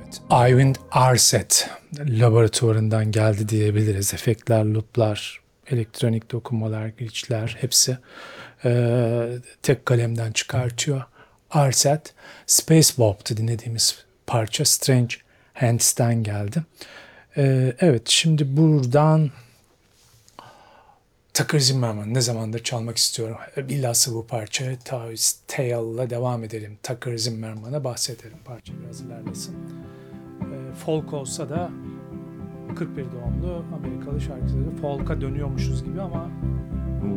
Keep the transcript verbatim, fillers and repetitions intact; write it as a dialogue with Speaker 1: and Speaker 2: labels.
Speaker 1: Eyvind Arset laboratuvarından geldi diyebiliriz. Efektler, looplar, elektronik dokunmalar, glitchler hepsi e, tek kalemden çıkartıyor. Arset, Space Warp'tı dinlediğimiz parça. Strange Hands'ten geldi. E, evet, şimdi buradan Tucker Zimmerman ne zamandır çalmak istiyorum. Bilhassa bu parça Taoist Tale'la devam edelim. Tucker Zimmerman'a bahsedelim. Parça biraz ilerlesin. E, folk olsa da kırk bir doğumlu Amerikalı şarkıcıları folk'a dönüyormuşuz gibi ama